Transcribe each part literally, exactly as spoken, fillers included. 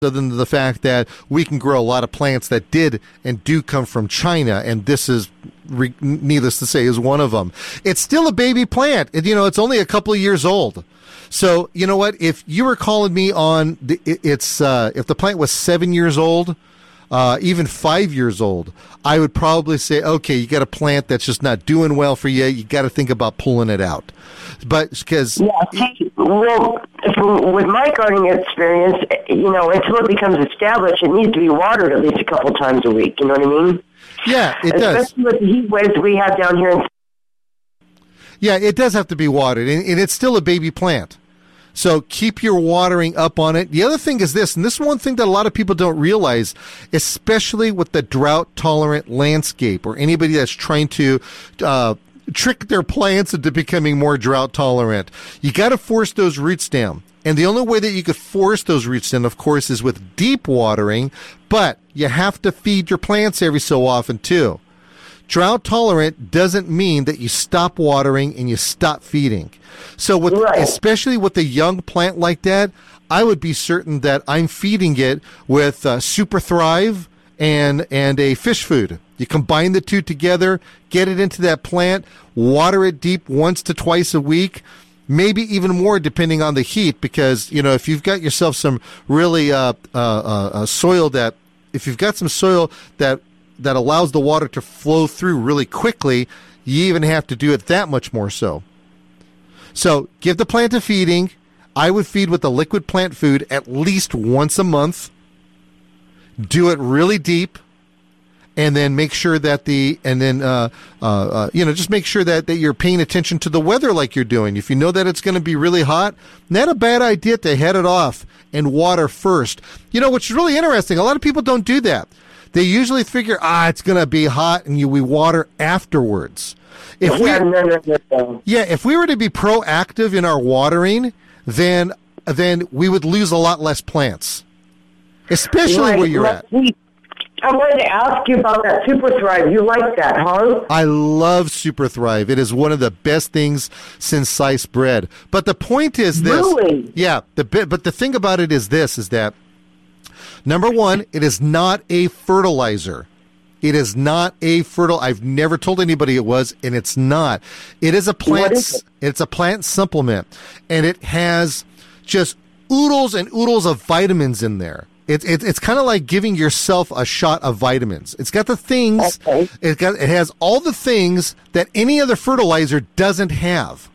other than the fact that we can grow a lot of plants that did and do come from China, and this is, re- needless to say, is one of them. It's still a baby plant. It, you know, it's only a couple of years old. So, you know what? If you were calling me on, the, it, it's uh, if the plant was seven years old, uh, even five years old, I would probably say, okay, you got a plant that's just not doing well for you. You got to think about pulling it out. But because yeah, well, from, with my gardening experience, you know, until it becomes established, it needs to be watered at least a couple times a week. You know what I mean? Yeah, it Especially does. Especially with the heat waves we have down here in. Yeah, it does have to be watered, and, and it's still a baby plant. So keep your watering up on it. The other thing is this, and this is one thing that a lot of people don't realize, especially with the drought-tolerant landscape or anybody that's trying to uh, trick their plants into becoming more drought-tolerant. You got to force those roots down. And the only way that you could force those roots down, of course, is with deep watering, but you have to feed your plants every so often, too. Drought tolerant doesn't mean that you stop watering and you stop feeding. So with, right. especially with a young plant like that, I would be certain that I'm feeding it with uh, Super Thrive and, and a fish food. You combine the two together, get it into that plant, water it deep once to twice a week, maybe even more depending on the heat, because, you know, if you've got yourself some really uh, uh, uh, soil that, if you've got some soil that that allows the water to flow through really quickly, you even have to do it that much more so. So give the plant a feeding. I would feed with a liquid plant food at least once a month. Do it really deep, and then make sure that the, and then, uh, uh, uh, you know, just make sure that, that you're paying attention to the weather like you're doing. If you know that it's going to be really hot, not a bad idea to head it off and water first. You know, which is really interesting. A lot of people don't do that. They usually figure, ah, it's going to be hot, and you we water afterwards. If we, yeah, no, no, no, no. yeah, if we were to be proactive in our watering, then then we would lose a lot less plants, especially right, where you're at. We, I wanted to ask you about that Super Thrive. You like that, huh? I love Super Thrive. It is one of the best things since sliced bread. But the point is this. Really? Yeah, the but the thing about it is this, is that, number one, it is not a fertilizer. It is not a fertile. I've never told anybody it was, and it's not. It is a plant. What is it? It's a plant supplement, and it has just oodles and oodles of vitamins in there. It, it, it's kind of like giving yourself a shot of vitamins. It's got the things. Okay. It got. It has all the things that any other fertilizer doesn't have.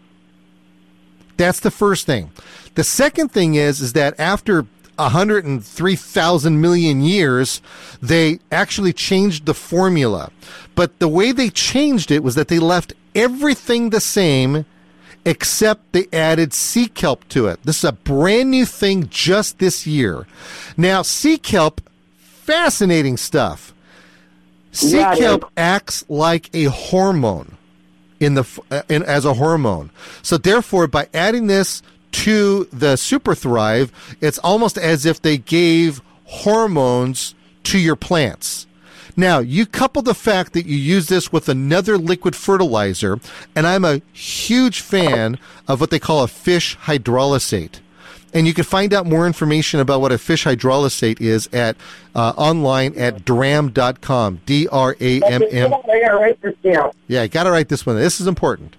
That's the first thing. The second thing is, is that after one hundred three thousand million years, they actually changed the formula. But the way they changed it was that they left everything the same, except they added sea kelp to it. This is a brand new thing just this year. Now, sea kelp, fascinating stuff. Sea Yeah, kelp yeah. acts like a hormone in the uh, in, as a hormone. So therefore, by adding this to the Super Thrive, it's almost as if they gave hormones to your plants. Now, you couple the fact that you use this with another liquid fertilizer, and I'm a huge fan of what they call a fish hydrolysate. And you can find out more information about what a fish hydrolysate is at uh, online at dram dot com. D R A M M. I gotta write this down. Yeah, I got to write this one. This is important.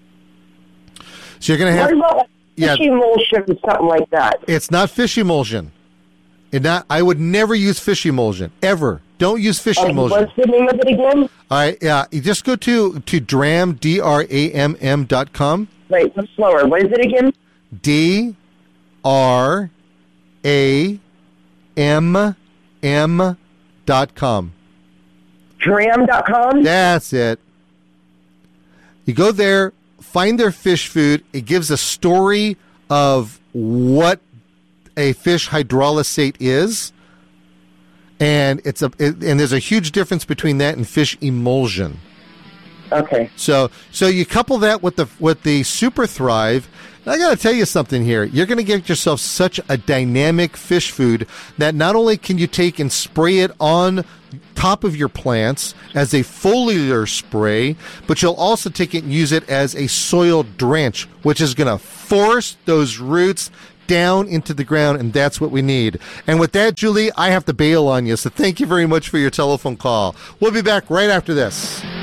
So you're going to have... What about Yeah. fish emulsion or something like that? It's not fish emulsion. It not. I would never use fish emulsion ever. Don't use fish Um, emulsion. what's the name of it again? All right. Yeah. You just go to to dram d r a m m dot com. Wait, what's slower? What is it again? D R A M M dot com. Dram dot com? That's it. You go there, find their fish food. It gives a story of what a fish hydrolysate is, and it's a it, and there's a huge difference between that and fish emulsion. Okay. So so you couple that with the with the Super Thrive. And I got to tell you something here. You're going to get yourself such a dynamic fish food that not only can you take and spray it on top of your plants as a foliar spray, but you'll also take it and use it as a soil drench, which is going to force those roots down into the ground, and that's what we need. And with that, Julie, I have to bail on you, so thank you very much for your telephone call. We'll be back right after this.